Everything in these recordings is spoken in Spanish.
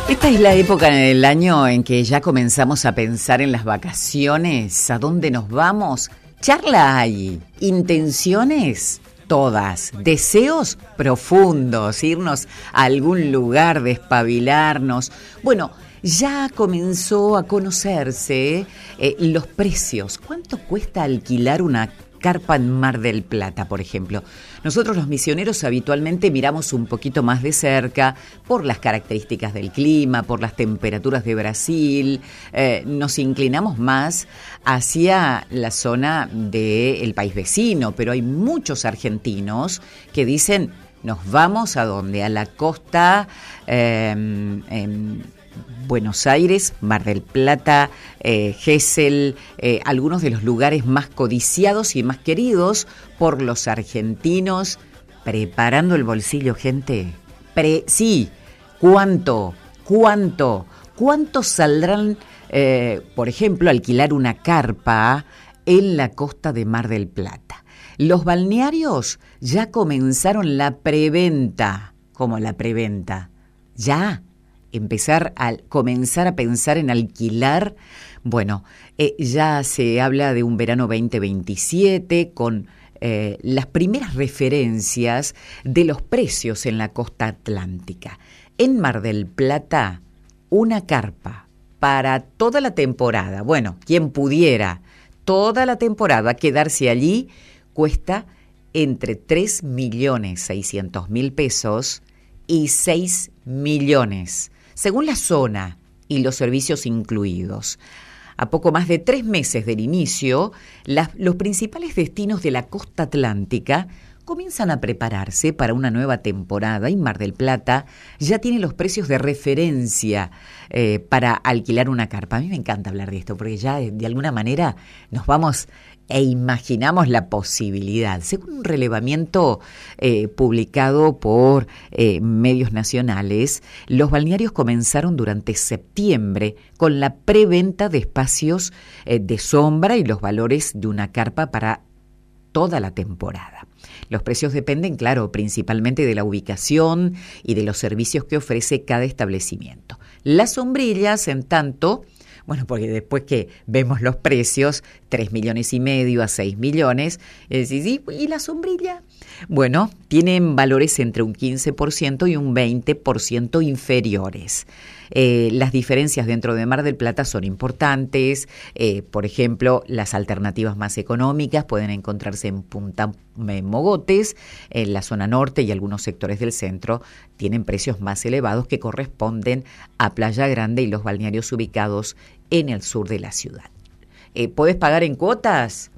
Esta es la época del año en que ya comenzamos a pensar en las vacaciones, a dónde nos vamos. Charla hay, intenciones todas, deseos profundos, irnos a algún lugar, despabilarnos. Bueno, ya comenzó a conocerse los precios. ¿Cuánto cuesta alquilar una carpa en Mar del Plata, por ejemplo? Nosotros los misioneros habitualmente miramos un poquito más de cerca por las características del clima, por las temperaturas de Brasil, nos inclinamos más hacia la zona del país vecino, pero hay muchos argentinos que dicen, nos vamos a dónde, a la costa, Buenos Aires, Mar del Plata, Gesell, algunos de los lugares más codiciados y más queridos por los argentinos. Preparando el bolsillo, gente. Sí, ¿cuánto saldrán, por ejemplo, alquilar una carpa en la costa de Mar del Plata? Los balnearios ya comenzaron la preventa. ¿Cómo la preventa? Ya comenzar a pensar en alquilar. Bueno, ya se habla de un verano 2027 con las primeras referencias de los precios en la costa atlántica. En Mar del Plata, una carpa para toda la temporada, bueno, quien pudiera toda la temporada quedarse allí, cuesta entre 3.600.000 pesos y 6 millones, según la zona y los servicios incluidos. A poco más de 3 meses del inicio, los principales destinos de la costa atlántica comienzan a prepararse para una nueva temporada y Mar del Plata ya tiene los precios de referencia para alquilar una carpa. A mí me encanta hablar de esto porque ya de alguna manera nos vamos e imaginamos la posibilidad. Según un relevamiento publicado por medios nacionales, los balnearios comenzaron durante septiembre con la preventa de espacios de sombra y los valores de una carpa para toda la temporada. Los precios dependen, claro, principalmente de la ubicación y de los servicios que ofrece cada establecimiento. Las sombrillas, en tanto, bueno, porque después que vemos los precios, 3,5 millones a 6 millones, ¿y la sombrilla? Bueno, tienen valores entre un 15% y un 20% inferiores. Las diferencias dentro de Mar del Plata son importantes. Por ejemplo, las alternativas más económicas pueden encontrarse en Punta Mogotes, en la zona norte y algunos sectores del centro tienen precios más elevados que corresponden a Playa Grande y los balnearios ubicados en el sur de la ciudad. ¿Puedes pagar en cuotas?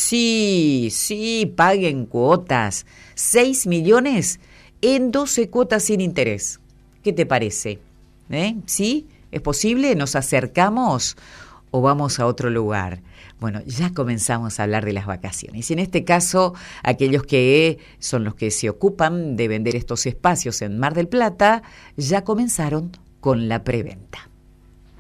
Sí, paguen cuotas. 6 millones en 12 cuotas sin interés. ¿Qué te parece? ¿Sí? ¿Es posible? ¿Nos acercamos o vamos a otro lugar? Bueno, ya comenzamos a hablar de las vacaciones. Y en este caso, aquellos que son los que se ocupan de vender estos espacios en Mar del Plata, ya comenzaron con la preventa.